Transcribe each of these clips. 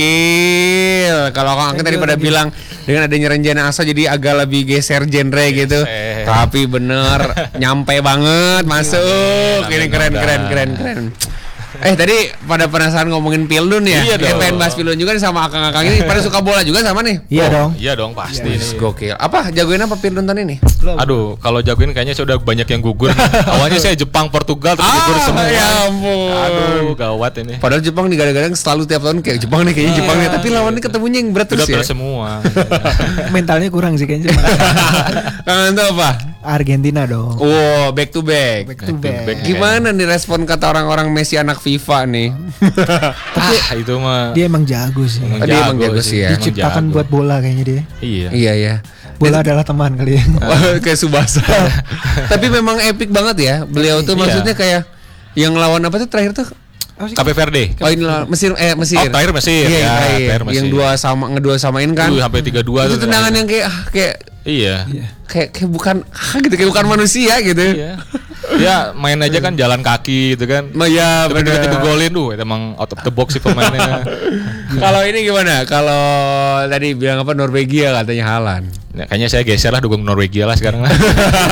Kalau Kang Angin tadi pada bilang dengan adanya Renjana Asa jadi agak lebih geser genre gitu. Tapi bener nyampe banget masuk. Ini keren. Tadi pada penasaran ngomongin Pildun ya? Iya dong. Pengen bahas Pildun juga nih sama akang-akang ini. Pada suka bola juga sama nih? Iya dong pasti. Gokil. Apa jagoin apa Pildun tahun ini? Aduh, kalau jagoin kayaknya sudah banyak yang gugur. Awalnya saya Jepang, Portugal terus gugur semua. Ya ampun. Aduh, gawat ini. Padahal Jepang nih kadang-kadang selalu tiap tahun kayak Jepang nih, tapi lawannya ketemunya yang berat terus ya. Sudah semua. Mentalnya kurang sih kayaknya. Kangen tuh apa? Argentina dong. Oh, back to back. Gimana nih respon kata orang-orang Messi anak FIFA nih? Tapi itu mah Dia emang jago sih. Dia emang jago sih ya. Diciptakan buat bola kayaknya dia. Iya. Bola adalah teman kali ya. Kayak Subasa. Tapi memang epic banget ya. Beliau tuh maksudnya kayak yang lawan apa tuh terakhir tuh? Cape Verde. Oh ini Mesir. Oh, terakhir Mesir. Iya. Yang ngedua samain kan. Sampai 3-2 itu tendangan yang kayak Iya. Kayak bukan gitu, kayak bukan manusia gitu. Iya. Ya main aja kan jalan kaki gitu kan. Ya bener. Tiba-tiba golin itu emang out of the box sih pemainnya. Kalau ini gimana? Kalau tadi bilang apa Norwegia katanya Haaland. Ya, kayaknya saya geser lah dukung Norwegia lah sekarang lah.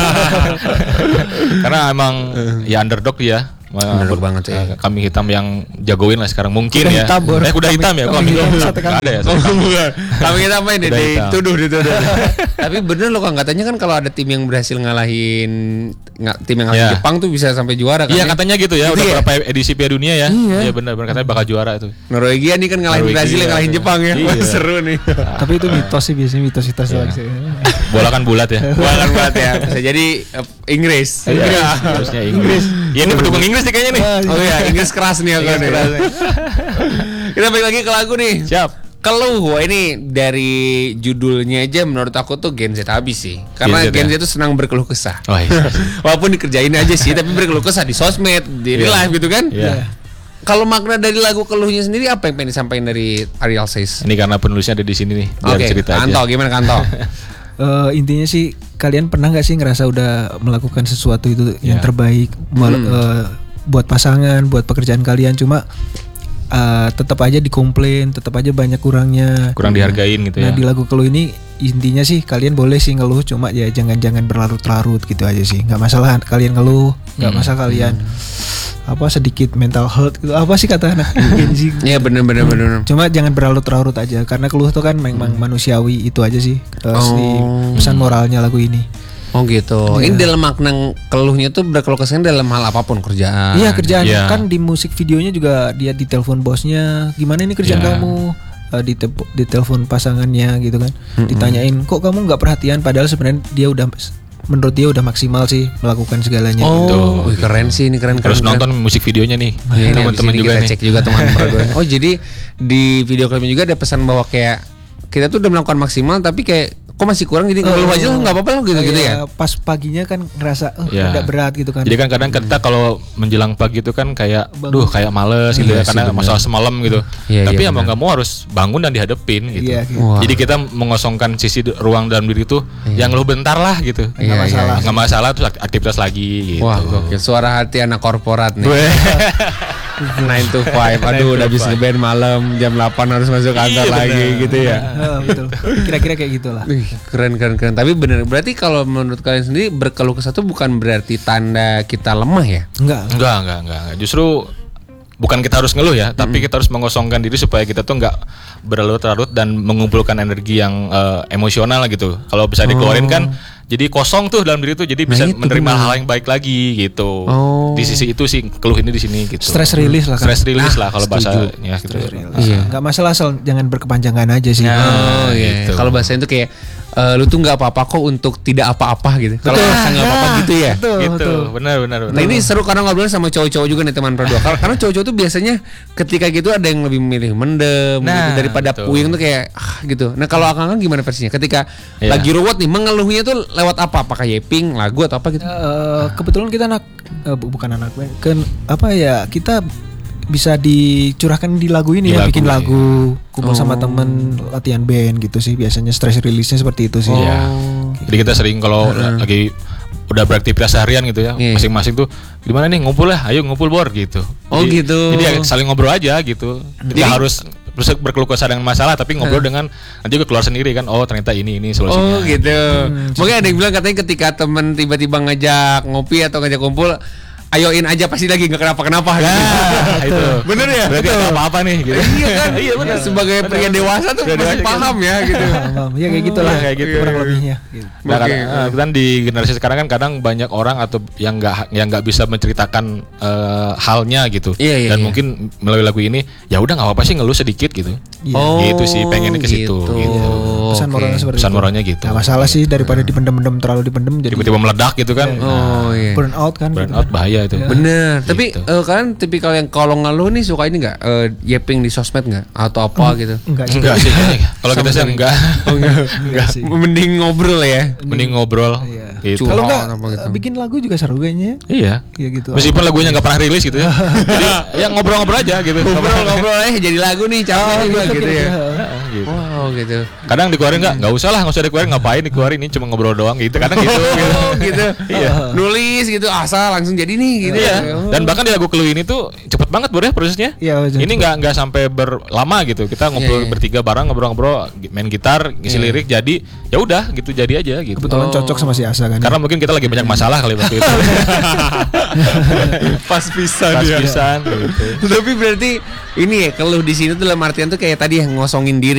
Karena emang ya underdog ya. Underdog banget ya. Kami hitam yang jagoin lah sekarang mungkin kuda ya. Hitam, kuda hitam ya. Kami hitam. Ada ya. Bukan. Kami kita apa ini dituduh. Tapi bener loh Kang, katanya kan kalau ada tim yang berhasil ngalahin Jepang tuh bisa sampai juara kan. Iya katanya gitu ya. Udah berapa edisi Piala Dunia ya. Iya benar katanya bakal juara itu. Norwegia nih kan ngalahin Brazil yang ngalahin Jepang ya. Seru nih. Tapi itu mitos sih, biasanya mitos lagi. Bola kan bulat ya. Bisa jadi Inggris. Harusnya Inggris. Ya ini pendukung Inggris nih kayaknya nih. Oh iya, Inggris keras nih aku nih. Kita balik lagi ke lagu nih. Siap. Keluh, wah ini dari judulnya aja menurut aku tuh Gen Z habis sih. Karena Gen Z tuh senang berkeluh kesah. Oh, iya. Walaupun dikerjain aja sih, tapi berkeluh kesah di sosmed, di live gitu kan. Iya. Kalau makna dari lagu keluhnya sendiri apa yang pengen disampaikan dari Ariel Says? Ini karena penulisnya ada di sini nih. Oke, cerita aja. Kanto, gimana Kanto? Intinya sih kalian pernah nggak sih ngerasa udah melakukan sesuatu itu yang terbaik buat pasangan, buat pekerjaan kalian, cuma tetap aja dikomplain, tetap aja banyak kurang dihargain gitu ya. Nah di lagu keluh ini intinya sih kalian boleh sih ngeluh, cuma ya jangan berlarut-larut gitu aja sih. Nggak masalah kalian ngeluh, nggak masalah kalian sedikit mental health gitu, apa sih kata anak Gen Z. Iya benar. Cuma jangan berlarut-larut aja, karena keluh tuh kan memang manusiawi, itu aja sih pesan moralnya lagu ini. Oh gitu. Ini dalam makna keluhnya tuh berkeluh kesah dalam hal apapun, kerjaan. Iya kerjaan. Kan di musik videonya juga dia ditelepon bosnya, gimana ini kerjaan kamu? Ditelepon pasangannya gitu kan. Ditanyain kok kamu nggak perhatian, padahal sebenarnya menurut dia udah maksimal sih melakukan segalanya. Oh, keren sih ini keren. Terus nonton musik videonya nih. Teman-teman juga kita nih. cek juga teman gue. Oh jadi di video klipnya juga ada pesan bahwa kayak kita tuh udah melakukan maksimal tapi kayak kok masih kurang, jadi ngeluh aja lah nggak apa-apa gitu ya. Pas paginya kan ngerasa udah berat gitu kan. Jadi kan kadang kita kalau menjelang pagi itu kan kayak kayak males gitu ya karena masalah semalam gitu. Tapi ya mau nggak mau harus bangun dan dihadepin gitu. Jadi kita mengosongkan sisi ruang dalam diri itu yang ngeluh bentar lah gitu. Nggak masalah terus aktivitas lagi gitu. Wah gokil, suara hati anak korporat nih. 9 to 5, aduh udah habis ngeband malam jam 8 harus masuk kantor lagi gitu ya. Betul. Kira-kira kayak gitulah. Keren. Tapi bener, berarti kalau menurut kalian sendiri berkeluh kesah itu bukan berarti tanda kita lemah ya? Enggak. Justru bukan kita harus ngeluh ya, tapi kita harus mengosongkan diri supaya kita tuh nggak berlarut-larut dan mengumpulkan energi yang emosional gitu. Kalau bisa dikeluarin kan jadi kosong tuh dalam diri tuh, jadi bisa menerima hal yang baik lagi gitu. Di sisi itu sih keluh ini di sini gitu. Stress release lah kan. Stress release lah kalau bahasanya gitu. Nggak masalah asal jangan berkepanjangan aja sih. Gitu. Kalau bahasanya itu kayak lu tuh nggak apa-apa kok untuk tidak apa-apa gitu. Kalau merasa nggak apa-apa gitu ya. Gitu. Benar. Nah ini seru karena ngobrol sama cowok-cowok juga nih teman Produa. Karena cowok-cowok tuh biasanya ketika gitu ada yang lebih memilih mendem gitu, daripada puing tuh kayak gitu. Nah kalau Akang gimana versinya? Ketika lagi ruwet nih, mengeluhnya tuh lewat apa? Apakah yaping, lagu atau apa gitu? Kebetulan kita bukan anak band. Kita bisa dicurahkan di lagu ini bikin lagu, kumpul sama temen, latihan band gitu sih biasanya. Stress release-nya seperti itu sih. Jadi kita sering kalau lagi udah beraktivitas seharian gitu ya, masing-masing tuh gimana nih ngumpul lah, ayo ngumpul bor gitu. Gitu. Jadi saling ngobrol aja gitu. Kita harus berkeluh kesah dengan masalah, tapi ngobrol dengan nanti juga keluar sendiri kan. Oh ternyata ini solusinya. Oh gitu. Mungkin ada yang bilang katanya ketika temen tiba-tiba ngajak ngopi atau ngajak kumpul, ayoin aja pasti lagi nggak kenapa-kenapa. Ya, itu. Bener ya? Berarti apa-apa nih gitu. Iya kan? Iya benar. Sebagai pria dewasa tuh pasti paham ya gitu. Paham. Ya kayak gitulah. Kayak gitu kurang lebihnya. Gitu. Nah, kan di generasi sekarang kan kadang banyak orang atau yang nggak bisa menceritakan halnya gitu. Iya, Dan iya. mungkin melalui lagu ini ya udah nggak apa-apa sih ngeluh sedikit gitu. Oh, gitu sih pengennya ke situ gitu. Pesan moralnya seperti Pesan itu. moralnya gitu. Nah, masalah sih daripada dipendem-pendem terlalu dipendem jadi Tiba-tiba meledak gitu kan. Oh iya. burn out kan. Burn gitu out kan. bahaya itu. Bener. Tapi Gitu. kalian tipikal yang kalau ngeluh nih suka ini nggak yeping di sosmed nggak atau apa gitu? Enggak sih. Enggak sih. Kalau kita sih enggak. Enggak sih. Mending ngobrol ya. Mending ngobrol. Iya. Gitu. Kalau enggak apa gitu. bikin lagu juga seru kayaknya. Iya. Ya gitu. Meskipun lagunya nggak pernah rilis gitu ya. Jadi ya ngobrol-ngobrol aja gitu. Ngobrol jadi lagu nih capek juga gitu ya. Gitu. Wow gitu. Kadang dikeluarin nggak usah lah, nggak usah dikeluarin, ngapain dikeluarin, ini cuma ngobrol doang gitu. Kadang gitu. Oh gitu. Iya. Nulis gitu asal langsung jadi nih gitu. Iya. Oh. Dan bahkan di lagu Clue ini tuh cepet banget Bro ya prosesnya. Iya, betul. Ini nggak sampai berlama gitu. Kita ngobrol Iya. bertiga bareng ngobrol-ngobrol, main gitar, ngisi lirik, jadi ya udah gitu jadi aja gitu. Kebetulan cocok sama si Asa kan. Karena mungkin kita lagi banyak masalah kali waktu itu. Pas pisan Pas ya. pisan gitu. Tapi berarti ini ya keluh di sini tuh dalam artian tuh kayak tadi yang ngosongin diri